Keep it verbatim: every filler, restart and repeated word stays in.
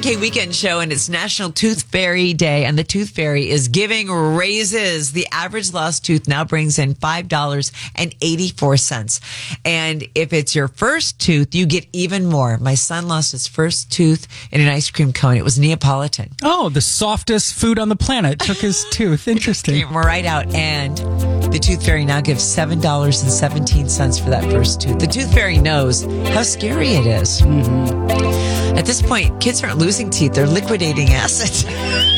K Weekend Show, and it's National Tooth Fairy Day, and the Tooth Fairy is giving raises. The average lost tooth now brings in five dollars and eighty-four cents. And if it's your first tooth, you get even more. My son lost his first tooth in an ice cream cone. It was Neapolitan. Oh, the softest food on the planet took his tooth. Interesting. Came right out. And the Tooth Fairy now gives seven dollars and seventeen cents for that first tooth. The Tooth Fairy knows how scary it is. Mm-hmm. At this point, kids aren't losing teeth. They're liquidating assets.